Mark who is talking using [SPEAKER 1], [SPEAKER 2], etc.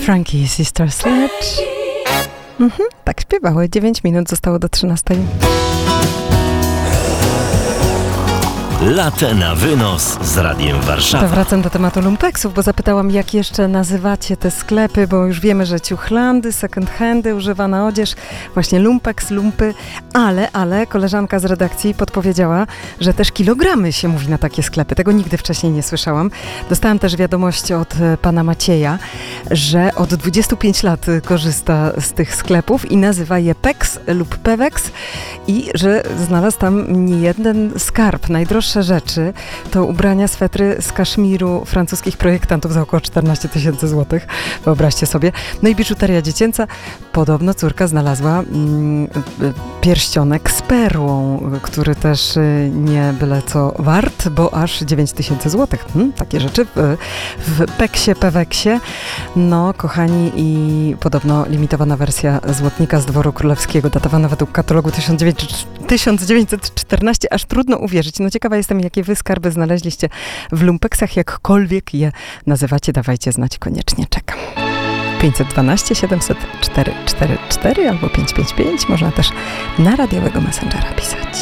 [SPEAKER 1] Frankie Sister Sledge. Tak śpiewały. 9 minut zostało do 13.
[SPEAKER 2] Latte na wynos z Radiem Warszawa.
[SPEAKER 1] To wracam do tematu lumpeksów, bo zapytałam, jak jeszcze nazywacie te sklepy, bo już wiemy, że ciuchlandy, second handy, używana odzież, właśnie lumpeks, lumpy, ale koleżanka z redakcji podpowiedziała, że też kilogramy się mówi na takie sklepy. Tego nigdy wcześniej nie słyszałam. Dostałam też wiadomość od pana Macieja, że od 25 lat korzysta z tych sklepów i nazywa je Peks lub Pewex i że znalazł tam niejeden skarb. Najdroższe rzeczy to ubrania, swetry z kaszmiru francuskich projektantów za około 14 000 złotych. Wyobraźcie sobie. No i biżuteria dziecięca. Podobno córka znalazła pierścionek z perłą, który też nie byle co wart, bo aż 9 000 złotych. Takie rzeczy w Peksie, Peweksie. No, kochani, i podobno limitowana wersja złotnika z Dworu Królewskiego, datowana według katalogu 1914, aż trudno uwierzyć. No ciekawa jestem, jakie wy skarby znaleźliście w lumpeksach, jakkolwiek je nazywacie, dawajcie znać, koniecznie czekam. 512 700 444 albo 555, można też na radiowego Messengera pisać.